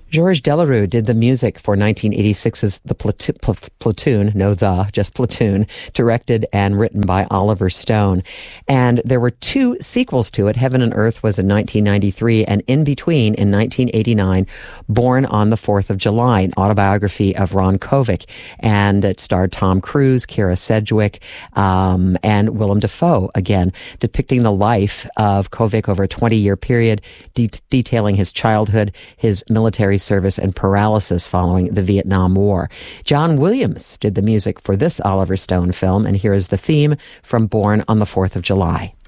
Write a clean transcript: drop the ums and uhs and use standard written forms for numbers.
Georges Delerue did the music for 1986's Platoon, directed and written by Oliver Stone. And there were two sequels to it. Heaven and Earth was in 1993, and in between, in 1989, Born on the 4th of July, an autobiography of Ron Kovic. And it starred Tom Cruise, Kira Sedgwick, and Willem Dafoe, again, depicting the life of Kovic over a 20-year period, detailing his childhood, his military service, and paralysis following the Vietnam War. John Williams did the music for this Oliver Stone film, and here is the theme from Born on the 4th of July.